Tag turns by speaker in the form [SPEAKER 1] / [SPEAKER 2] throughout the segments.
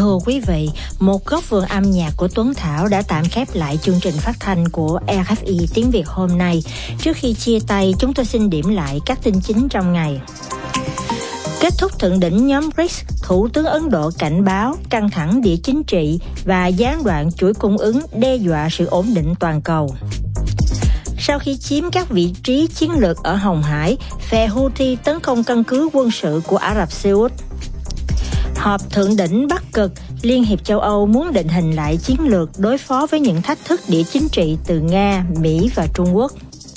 [SPEAKER 1] Thưa quý vị, một góc vườn âm nhạc của Tuấn Thảo đã tạm khép lại chương trình phát thanh của RFI tiếng Việt hôm nay. Trước khi chia tay, chúng tôi xin điểm lại các tin chính trong ngày. Kết thúc thượng đỉnh nhóm BRICS, Thủ tướng Ấn Độ cảnh báo căng thẳng địa chính trị và gián đoạn chuỗi cung ứng đe dọa sự ổn định toàn cầu. Sau khi chiếm các vị trí chiến lược ở Hồng Hải, phe Houthi tấn công căn cứ quân sự của Ả Rập Xê Út. Họp thượng đỉnh Bắc Cực, Liên hiệp châu Âu muốn định hình lại chiến lược đối phó với những thách thức địa chính trị từ Nga, Mỹ và Trung Quốc.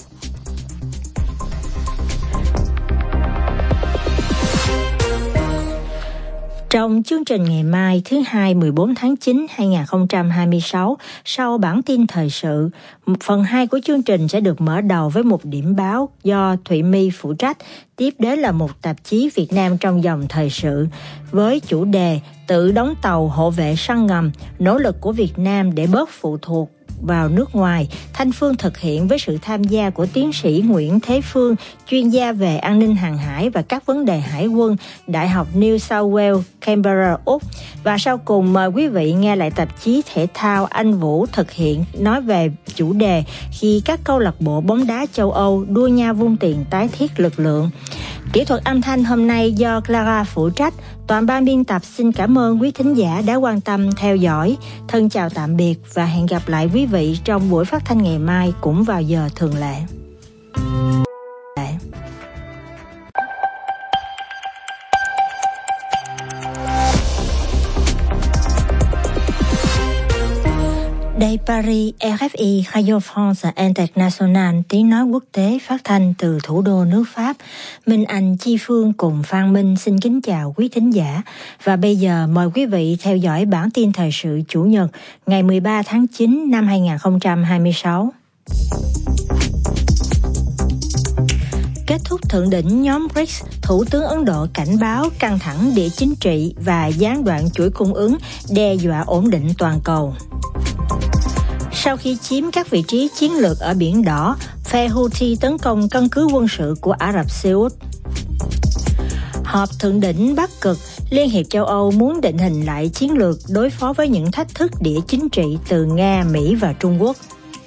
[SPEAKER 1] Trong chương trình ngày mai thứ Hai 14 tháng 9 2026, sau bản tin thời sự, phần 2 của chương trình sẽ được mở đầu với một điểm báo do Thụy My phụ trách. Tiếp đến là một tạp chí Việt Nam trong dòng thời sự với chủ đề Tự đóng tàu hộ vệ săn ngầm, nỗ lực của Việt Nam để bớt phụ thuộc vào nước ngoài. Thanh Phương thực hiện với sự tham gia của tiến sĩ Nguyễn Thế Phương, chuyên gia về an ninh hàng hải và các vấn đề hải quân, Đại học New South Wales, Canberra, Úc. Và sau cùng mời quý vị nghe lại tạp chí thể thao Anh Vũ thực hiện nói về chủ đề khi các câu lạc bộ bóng đá châu Âu đua nhau vung tiền tái thiết lực lượng. Kỹ thuật âm thanh hôm nay do Clara phụ trách. Toàn ban biên tập xin cảm ơn quý thính giả đã quan tâm theo dõi. Thân chào tạm biệt và hẹn gặp lại quý vị trong buổi phát thanh ngày mai cũng vào giờ thường lệ. Đây Paris, RFI, Radio France International, tiếng nói quốc tế phát thanh từ thủ đô nước Pháp. Minh Anh, Chi Phương cùng Phan Minh xin kính chào quý thính giả. Và bây giờ mời quý vị theo dõi bản tin thời sự Chủ nhật ngày 13 tháng 9 năm 2026. Kết thúc thượng đỉnh nhóm BRICS, Thủ tướng Ấn Độ cảnh báo căng thẳng địa chính trị và gián đoạn chuỗi cung ứng đe dọa ổn định toàn cầu. Sau khi chiếm các vị trí chiến lược ở Biển Đỏ, phe Houthi tấn công căn cứ quân sự của Ả Rập Xê Út. Họp thượng đỉnh Bắc Cực, Liên hiệp châu Âu muốn định hình lại chiến lược đối phó với những thách thức địa chính trị từ Nga, Mỹ và Trung Quốc.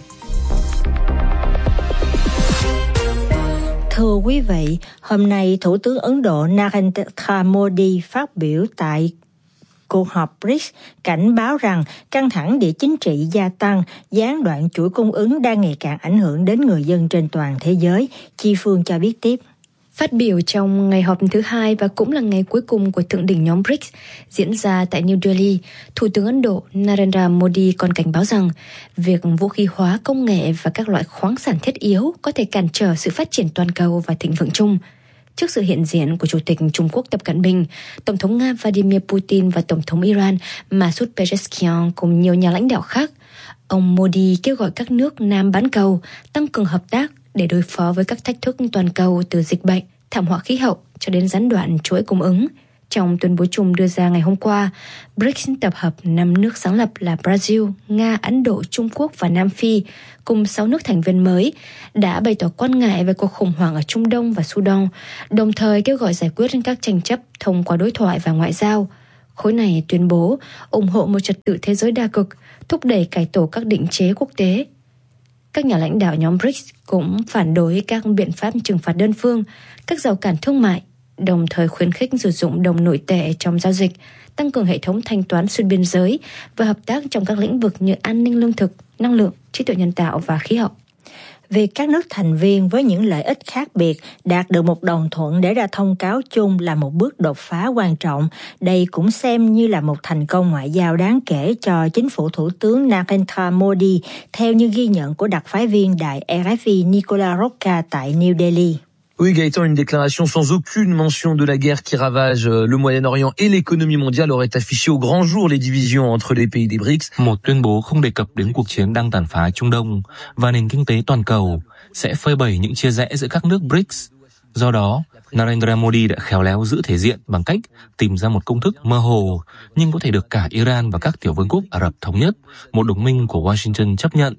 [SPEAKER 1] Thưa quý vị, hôm nay Thủ tướng Ấn Độ Narendra Modi phát biểu tại cuộc họp BRICS cảnh báo rằng căng thẳng địa chính trị gia tăng, gián đoạn chuỗi cung ứng đang ngày càng ảnh hưởng đến người dân trên toàn thế giới. Chi Phương cho biết tiếp.
[SPEAKER 2] Phát biểu trong ngày họp thứ hai và cũng là ngày cuối cùng của thượng đỉnh nhóm BRICS diễn ra tại New Delhi, Thủ tướng Ấn Độ Narendra Modi còn cảnh báo rằng việc vũ khí hóa công nghệ và các loại khoáng sản thiết yếu có thể cản trở sự phát triển toàn cầu và thịnh vượng chung. Trước sự hiện diện của Chủ tịch Trung Quốc Tập Cận Bình, Tổng thống Nga Vladimir Putin và Tổng thống Iran Masoud Pezeshkian cùng nhiều nhà lãnh đạo khác, ông Modi kêu gọi các nước Nam bán cầu tăng cường hợp tác để đối phó với các thách thức toàn cầu từ dịch bệnh, thảm họa khí hậu cho đến gián đoạn chuỗi cung ứng. Trong tuyên bố chung đưa ra ngày hôm qua, BRICS tập hợp 5 nước sáng lập là Brazil, Nga, Ấn Độ, Trung Quốc và Nam Phi, cùng 6 nước thành viên mới, đã bày tỏ quan ngại về cuộc khủng hoảng ở Trung Đông và Sudan, đồng thời kêu gọi giải quyết các tranh chấp thông qua đối thoại và ngoại giao. Khối này tuyên bố ủng hộ một trật tự thế giới đa cực, thúc đẩy cải tổ các định chế quốc tế. Các nhà lãnh đạo nhóm BRICS cũng phản đối các biện pháp trừng phạt đơn phương, các rào cản thương mại, đồng thời khuyến khích sử dụng đồng nội tệ trong giao dịch, tăng cường hệ thống thanh toán xuyên biên giới và hợp tác trong các lĩnh vực như an ninh lương thực, năng lượng, trí tuệ nhân tạo và khí hậu.
[SPEAKER 1] Việc các nước thành viên với những lợi ích khác biệt đạt được một đồng thuận để ra thông cáo chung là một bước đột phá quan trọng. Đây cũng xem như là một thành công ngoại giao đáng kể cho chính phủ Thủ tướng Narendra Modi, theo như ghi nhận của đặc phái viên đài RFI Nicola Rocca tại New Delhi.
[SPEAKER 3] Oui, Gaëtan, une déclaration sans aucune mention de la guerre qui ravage le Moyen-Orient et l'économie mondiale aurait affiché au grand jour les divisions entre les pays des BRICS.
[SPEAKER 4] Một tuyên bố không đề cập đến cuộc chiến đang tàn phá Trung Đông và nền kinh tế toàn cầu sẽ phơi bày những chia rẽ giữa các nước BRICS. Do đó, Narendra Modi đã khéo léo giữ thể diện bằng cách tìm ra một công thức mơ hồ nhưng có thể được cả Iran và các tiểu vương quốc Ả Rập Thống Nhất, một đồng minh của Washington, chấp nhận.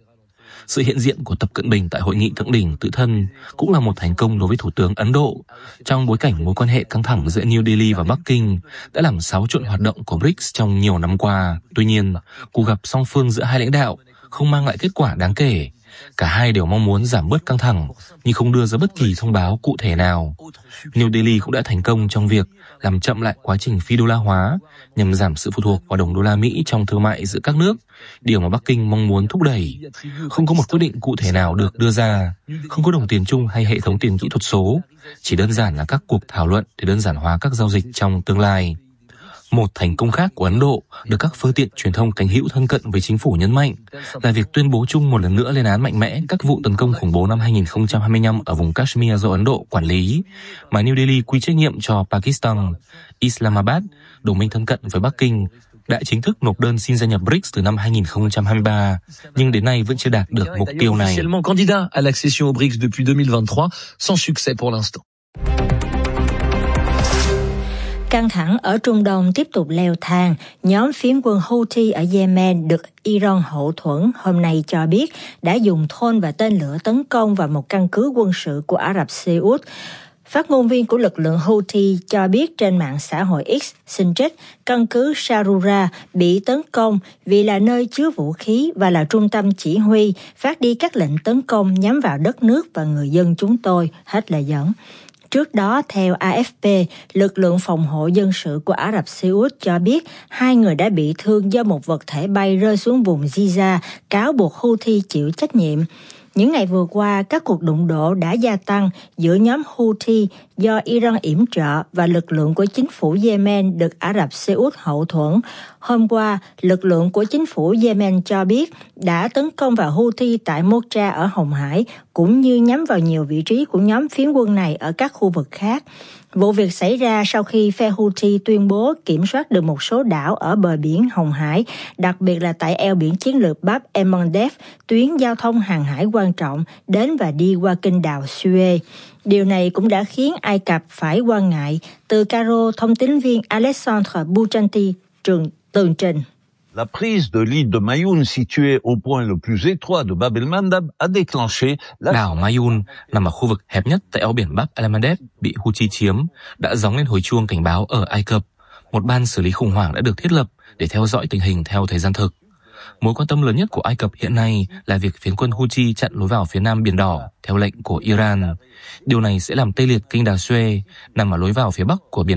[SPEAKER 4] Sự hiện diện của Tập Cận Bình tại hội nghị thượng đỉnh tự thân cũng là một thành công đối với Thủ tướng Ấn Độ, trong bối cảnh mối quan hệ căng thẳng giữa New Delhi và Bắc Kinh đã làm xáo trộn hoạt động của BRICS trong nhiều năm qua. Tuy nhiên, cuộc gặp song phương giữa hai lãnh đạo không mang lại kết quả đáng kể. Cả hai đều mong muốn giảm bớt căng thẳng, nhưng không đưa ra bất kỳ thông báo cụ thể nào. New Delhi cũng đã thành công trong việc làm chậm lại quá trình phi đô la hóa nhằm giảm sự phụ thuộc vào đồng đô la Mỹ trong thương mại giữa các nước, điều mà Bắc Kinh mong muốn thúc đẩy. Không có một quyết định cụ thể nào được đưa ra, không có đồng tiền chung hay hệ thống tiền kỹ thuật số, chỉ đơn giản là các cuộc thảo luận để đơn giản hóa các giao dịch trong tương lai. Một thành công khác của Ấn Độ được các phương tiện truyền thông cánh hữu thân cận với chính phủ nhấn mạnh là việc tuyên bố chung một lần nữa lên án mạnh mẽ các vụ tấn công khủng bố năm 2025 ở vùng Kashmir do Ấn Độ quản lý, mà New Delhi quy trách nhiệm cho Pakistan. Islamabad, đồng minh thân cận với Bắc Kinh, đã chính thức nộp đơn xin gia nhập BRICS từ năm 2023, nhưng đến nay vẫn chưa đạt được mục tiêu này.
[SPEAKER 3] Officiellement candidat à l'accession au BRICS depuis 2023, sans succès pour l'instant.
[SPEAKER 1] Căng thẳng ở Trung Đông tiếp tục leo thang. Nhóm phiến quân Houthi ở Yemen được Iran hậu thuẫn hôm nay cho biết đã dùng drone và tên lửa tấn công vào một căn cứ quân sự của Ả Rập Xê Út. Phát ngôn viên của lực lượng Houthi cho biết trên mạng xã hội X xin trích căn cứ Sharura bị tấn công vì là nơi chứa vũ khí và là trung tâm chỉ huy phát đi các lệnh tấn công nhắm vào đất nước và người dân chúng tôi, hết lời dẫn. Trước đó, theo AFP, lực lượng phòng hộ dân sự của Ả Rập Xê Út cho biết 2 người đã bị thương do một vật thể bay rơi xuống vùng Giza, cáo buộc Houthi chịu trách nhiệm. Những ngày vừa qua, các cuộc đụng độ đã gia tăng giữa nhóm Houthi do Iran yểm trợ và lực lượng của chính phủ Yemen được Ả Rập Xê Út hậu thuẫn. Hôm qua, lực lượng của chính phủ Yemen cho biết đã tấn công vào Houthi tại Mocha ở Hồng Hải, cũng như nhắm vào nhiều vị trí của nhóm phiến quân này ở các khu vực khác. Vụ việc xảy ra sau khi phe Houthi tuyên bố kiểm soát được một số đảo ở bờ biển Hồng Hải, đặc biệt là tại eo biển chiến lược Bab el-Mandeb, tuyến giao thông hàng hải quan trọng đến và đi qua kênh đào Suez. Điều này cũng đã khiến Ai Cập phải quan ngại. Từ Cairo, thông tín viên Alexandre Bouchanti tường trình.
[SPEAKER 5] La prise de l'île de Mayoun, située au point le plus étroit de Bab el-Mandeb, a déclenché
[SPEAKER 4] Đảo Mayoun nằm ở khu vực hẹp nhất tại eo biển Bab el-Mandeb bị Houthi chiếm, đã gióng lên hồi chuông cảnh báo ở Ai Cập. Một ban xử lý khủng hoảng đã được thiết lập để theo dõi tình hình theo thời gian thực. Mối quan tâm lớn nhất của Ai Cập hiện nay là việc phiến quân Houthi chặn lối vào phía nam Biển Đỏ theo lệnh của Iran. Điều này sẽ làm tê liệt kênh đào Suez nằm ở lối vào phía bắc của Biển